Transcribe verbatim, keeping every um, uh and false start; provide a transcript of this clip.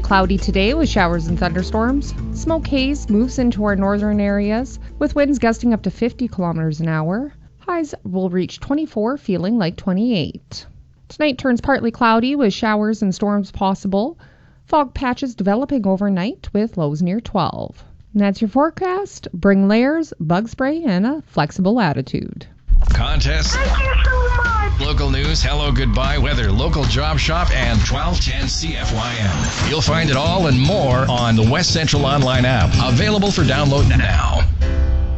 cloudy today with showers and thunderstorms. Smoke haze moves into our northern areas with winds gusting up to fifty kilometers an hour. Highs will reach twenty-four, feeling like twenty-eight. Tonight turns partly cloudy with showers and storms possible. Fog patches developing overnight with lows near twelve. And that's your forecast. Bring layers, bug spray, and a flexible attitude. Contests, Thank you so much. local news, hello, goodbye, weather, local job shop, and twelve ten C F Y M. You'll find it all and more on the West Central Online app. Available for download now.